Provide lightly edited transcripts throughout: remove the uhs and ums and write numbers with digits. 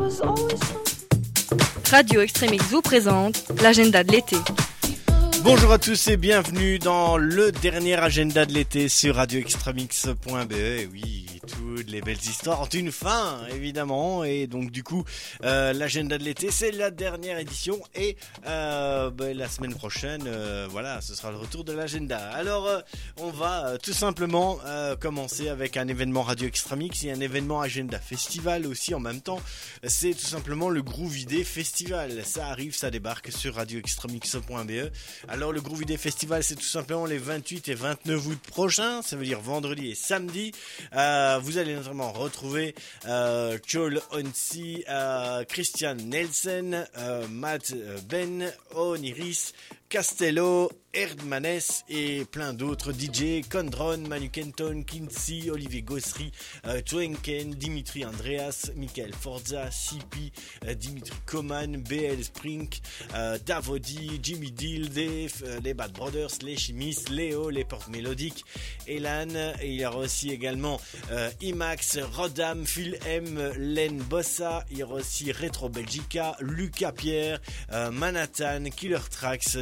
Radio Extremix vous présente l'agenda de l'été. Bonjour à tous et bienvenue dans le dernier agenda de l'été sur radioextremix.be. Et oui, toutes les belles histoires ont une fin, évidemment. Et donc du coup, l'agenda de l'été, c'est la dernière édition. Et la semaine prochaine, voilà, ce sera le retour de l'agenda. Alors, on va tout simplement commencer avec un événement Radio Extremix et un événement agenda festival aussi en même temps. C'est tout simplement le Groovy Day Festival. Ça arrive, ça débarque sur radioextremix.be. Alors le Groovy Day Festival, c'est tout simplement les 28 et 29 août prochains, ça veut dire vendredi et samedi. Vous allez notamment retrouver Joel Onsi, Christian Nelson, Matt Ben, Oniris, Castello, Erdmanes et plein d'autres DJ, Condron, Manu Kenton, Kinsey, Olivier Gossery, Twenken, Dimitri Andreas, Michael Forza, CP, Dimitri Coman, BL Sprink, Davodi, Jimmy Deal, Dave, les Bad Brothers, les Chimistes, Léo, les Portes Mélodiques, Elan, et il y aura aussi également Imax, Rodam, Phil M, Len Bossa, il y aura aussi Retro Belgica, Lucas Pierre, Manhattan, Killer Tracks,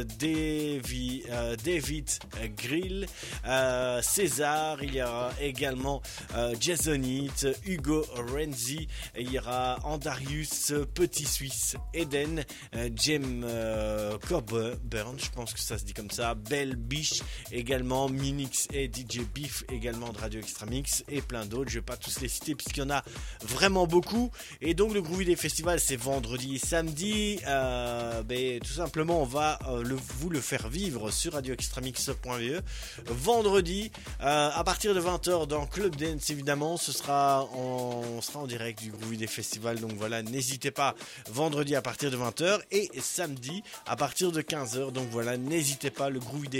David Grill, César, il y aura également Jason Heat, Hugo Renzi, il y aura Andarius, Petit Suisse, Eden, Jem Coburn, je pense que ça se dit comme ça, Belle Biche, également Minix et DJ Beef, également de Radio Extremix et plein d'autres. Je vais pas tous les citer puisqu'il y en a vraiment beaucoup. Et donc le Groovy Day Festival, c'est vendredi et samedi. Tout simplement, on va vous le faire vivre sur radioextremix.be. Vendredi, à partir de 20h dans Club Dance, évidemment, on sera en direct du Groovy Day Festival. Donc voilà, n'hésitez pas, vendredi à partir de 20h et samedi à partir de 15h. Donc voilà, n'hésitez pas, le Groovy Day